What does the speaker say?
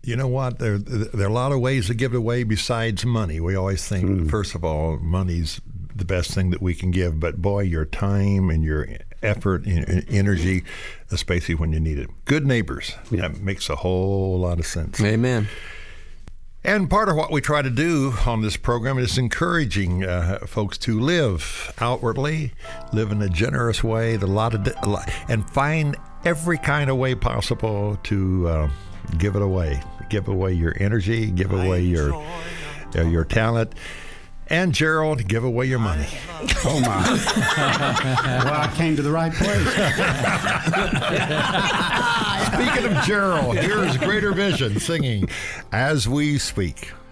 You know what? There are a lot of ways to give it away besides money. We always think, first of all, money's the best thing that we can give. But boy, your time and your effort and energy, especially when you need it. Good neighbors. That makes a whole lot of sense. Amen. And part of what we try to do on this program is encouraging folks to live outwardly, live in a generous way, and find every kind of way possible to give it away. Give away your energy, give away your talent. And Gerald, give away your money. Oh, my. Well, I came to the right place. Speaking of Gerald, here's Greater Vision singing As We Speak.